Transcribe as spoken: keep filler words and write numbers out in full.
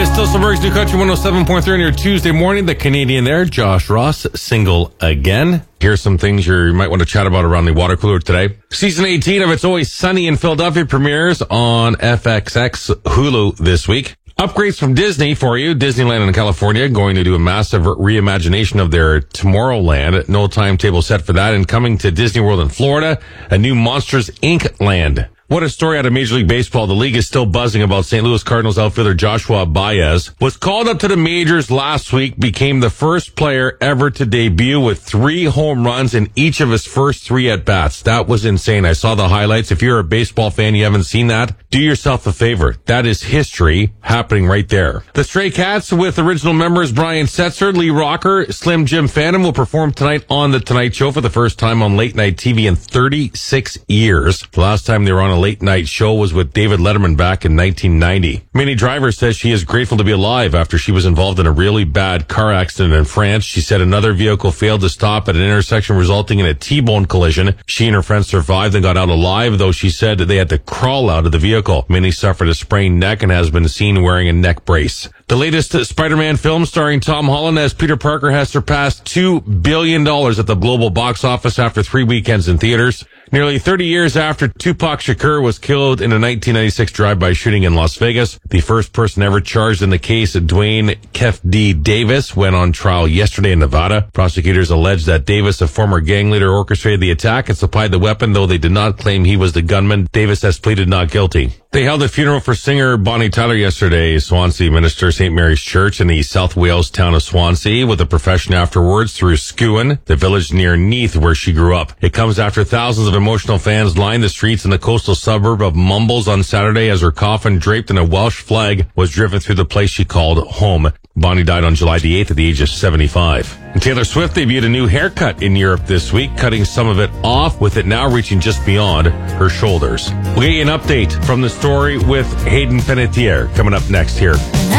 is still Submerged New Country one oh seven point three on your Tuesday morning. The Canadian there, Josh Ross, single again. Here's some things you might want to chat about around the water cooler today. Season eighteen of It's Always Sunny in Philadelphia premieres on F X X Hulu this week. Upgrades from Disney for you. Disneyland in California going to do a massive reimagination of their Tomorrowland. No timetable set for that. And coming to Disney World in Florida, a new Monsters, Incorporated land. What a story out of Major League Baseball. The league is still buzzing about Saint Louis Cardinals outfielder Joshua Baez. Was called up to the majors last week, became the first player ever to debut with three home runs in each of his first three at-bats. That was insane. I saw the highlights. If you're a baseball fan, you haven't seen that, do yourself a favor. That is history happening right there. The Stray Cats with original members Brian Setzer, Lee Rocker, Slim Jim Phantom will perform tonight on The Tonight Show for the first time on late night T V in thirty-six years. The last time they were on a late night show was with David Letterman back in nineteen ninety. Minnie Driver says she is grateful to be alive after she was involved in a really bad car accident in France. She said another vehicle failed to stop at an intersection, resulting in a T-bone collision. She and her friends survived and got out alive, though she said they had to crawl out of the vehicle. Minnie suffered a sprained neck and has been seen wearing a neck brace. The latest Spider-Man film starring Tom Holland as Peter Parker has surpassed two billion dollars at the global box office after three weekends in theaters. Nearly thirty years after Tupac Shakur was killed in a nineteen ninety-six drive-by shooting in Las Vegas, the first person ever charged in the case, Dwayne Kef D. Davis, went on trial yesterday in Nevada. Prosecutors allege that Davis, a former gang leader, orchestrated the attack and supplied the weapon, though they did not claim he was the gunman. Davis has pleaded not guilty. They held a funeral for singer Bonnie Tyler yesterday. Swansea Minister Saint Mary's Church in the South Wales town of Swansea, with a procession afterwards through Skewen, the village near Neath where she grew up. It comes after thousands of emotional fans lined the streets in the coastal suburb of Mumbles on Saturday as her coffin, draped in a Welsh flag, was driven through the place she called home. Bonnie died on July the eighth at the age of seventy-five. And Taylor Swift debuted a new haircut in Europe this week, cutting some of it off, with it now reaching just beyond her shoulders. We'll get you an update from the story with Hayden Panettiere coming up next here.